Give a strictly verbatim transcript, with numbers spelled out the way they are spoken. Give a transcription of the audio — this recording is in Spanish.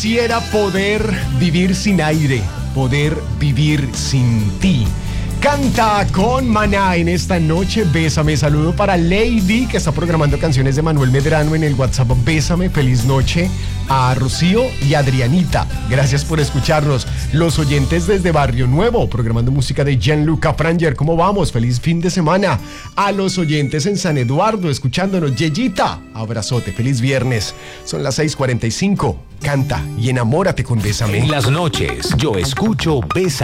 quisiera poder vivir sin aire, poder vivir sin ti. Canta con Maná en esta noche. Bésame. Saludo para Lady, que está programando canciones de Manuel Medrano en el WhatsApp. Bésame. Feliz noche a Rocío y Adrianita. Gracias por escucharnos. Los oyentes desde Barrio Nuevo, programando música de Gianluca Franger. ¿Cómo vamos? Feliz fin de semana. A los oyentes en San Eduardo, escuchándonos. Yeyita, abrazote. Feliz viernes. Son las seis cuarenta y cinco. Canta y enamórate con Bésame. En las noches, yo escucho Bésame.